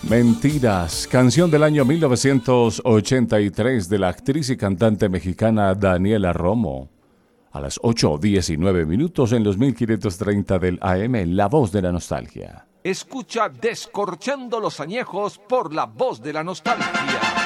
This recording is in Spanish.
Mentiras, canción del año 1983 de la actriz y cantante mexicana Daniela Romo. A las 8:19 en los 1530 del AM, La Voz de la Nostalgia. Escucha Descorchando los Añejos por La Voz de la Nostalgia.